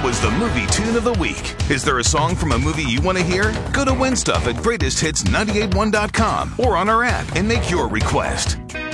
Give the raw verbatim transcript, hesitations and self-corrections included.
was the movie tune of the week. Is there a song from a movie you want to hear? Go to Win Stuff at greatest hits nine eight one dot com or on our app and make your request.